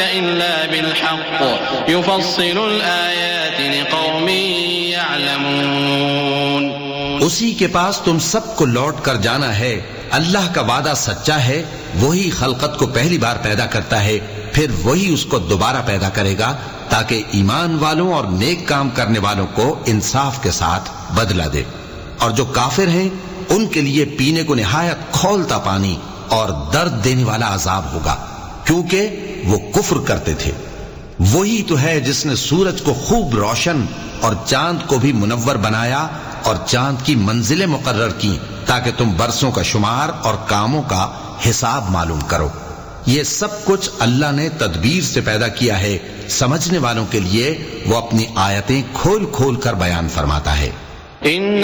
इल्ला बिल हक़ युफ़स्सिलुल आयाति लिक़ौमिन यअलमून। उसी के पास तुम सबको लौट कर जाना है। अल्लाह का वादा सच्चा है। वही खलकत को पहली बार पैदा करता है, फिर वही उसको दोबारा पैदा करेगा ताकि ईमान वालों और नेक काम करने वालों को इंसाफ के साथ बदला दे। और जो काफिर हैं उनके लिए पीने को निहायत खौलता पानी और दर्द देने वाला अजाब होगा, क्योंकि वो कुफ्र करते थे। वही तो है जिसने सूरज को खूब रोशन और चांद को भी मुनव्वर बनाया और चांद की मंजिलें मुकर्रर की ताकि तुम बरसों का शुमार और कामों का हिसाब मालूम करो। ये सब कुछ अल्लाह ने तदबीर से पैदा किया है। समझने वालों के लिए वो अपनी आयतें खोल खोल कर बयान फरमाता है।